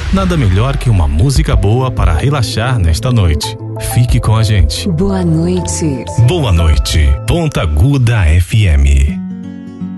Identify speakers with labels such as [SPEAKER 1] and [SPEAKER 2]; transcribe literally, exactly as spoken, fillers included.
[SPEAKER 1] Nada melhor que uma música boa para relaxar nesta noite. Fique com a gente.
[SPEAKER 2] Boa noite.
[SPEAKER 1] Boa noite, Ponta Aguda F M.